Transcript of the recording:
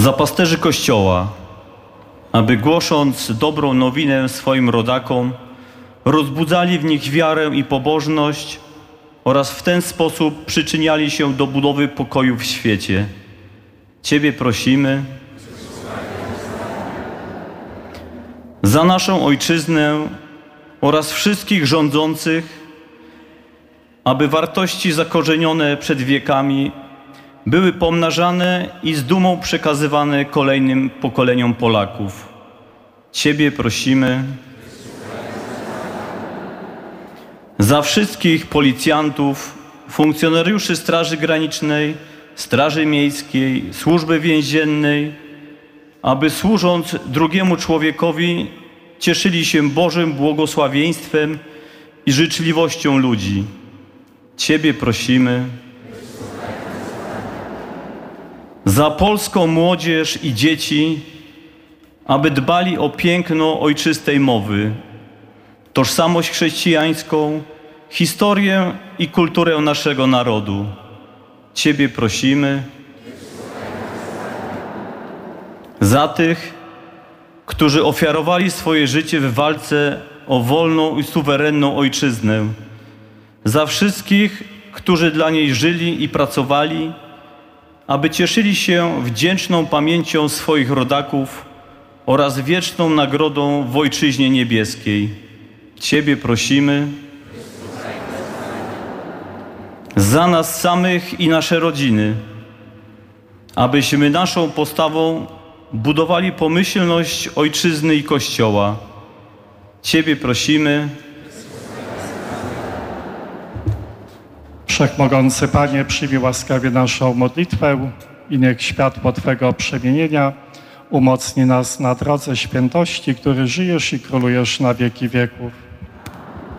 za pasterzy Kościoła, aby głosząc dobrą nowinę swoim rodakom, rozbudzali w nich wiarę i pobożność oraz w ten sposób przyczyniali się do budowy pokoju w świecie. Ciebie prosimy za naszą Ojczyznę oraz wszystkich rządzących, aby wartości zakorzenione przed wiekami były pomnażane i z dumą przekazywane kolejnym pokoleniom Polaków. Ciebie prosimy za wszystkich policjantów, funkcjonariuszy Straży Granicznej, Straży Miejskiej, Służby Więziennej, aby służąc drugiemu człowiekowi cieszyli się Bożym błogosławieństwem i życzliwością ludzi. Ciebie prosimy za polską młodzież i dzieci, aby dbali o piękno ojczystej mowy, tożsamość chrześcijańską, historię i kulturę naszego narodu. Ciebie prosimy za tych, którzy ofiarowali swoje życie w walce o wolną i suwerenną ojczyznę, za wszystkich, którzy dla niej żyli i pracowali, aby cieszyli się wdzięczną pamięcią swoich rodaków oraz wieczną nagrodą w Ojczyźnie Niebieskiej. Ciebie prosimy za nas samych i nasze rodziny, abyśmy naszą postawą budowali pomyślność Ojczyzny i Kościoła. Ciebie prosimy. Wszechmogący Panie, przyjmij łaskawie naszą modlitwę i niech światło Twego przemienienia umocni nas na drodze świętości, który żyjesz i królujesz na wieki wieków.